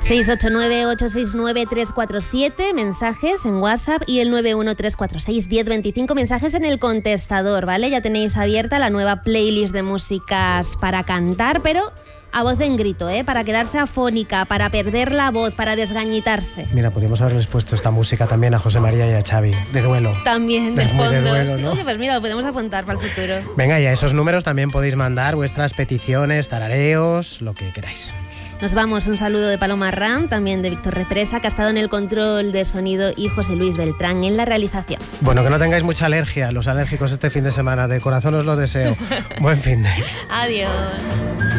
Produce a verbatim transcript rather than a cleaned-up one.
seis ocho nueve, ocho seis nueve, tres cuatro siete, mensajes en WhatsApp, y el nueve uno tres cuatro seis, uno cero dos cinco, mensajes en el contestador, ¿vale? Ya tenéis abierta la nueva playlist de músicas para cantar, pero a voz en grito, ¿eh? Para quedarse afónica, para perder la voz, para desgañitarse. Mira, podríamos haberles puesto esta música también a José María y a Xavi, de duelo. También, de, de fondo. De duelo, ¿no? Sí, oye, pues mira, lo podemos apuntar para el futuro. Venga, y a esos números también podéis mandar vuestras peticiones, tarareos, lo que queráis. Nos vamos, un saludo de Paloma Ram, también de Víctor Represa, que ha estado en el control de sonido, y José Luis Beltrán en la realización. Bueno, que no tengáis mucha alergia, los alérgicos este fin de semana, de corazón os lo deseo. Buen fin de... Adiós.